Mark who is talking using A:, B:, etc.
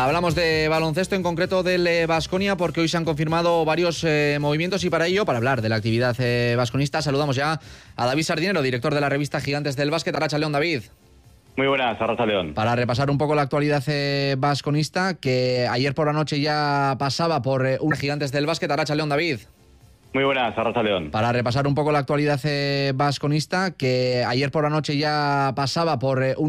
A: Hablamos de baloncesto, en concreto del Baskonia, porque hoy se han confirmado varios movimientos y para ello, para hablar de la actividad basconista, saludamos ya a David Sardinero, director de la revista Gigantes del Básquet. Arratsaldeon, David.
B: Muy buenas, Arratsaldeon.
A: Para repasar un poco la actualidad basconista, que ayer por la noche ya pasaba por un Gigantes del Básquet. Arratsaldeon, David.
B: Muy buenas, Arratsaldeon.
A: Para repasar un poco la actualidad basconista, que ayer por la noche ya pasaba por un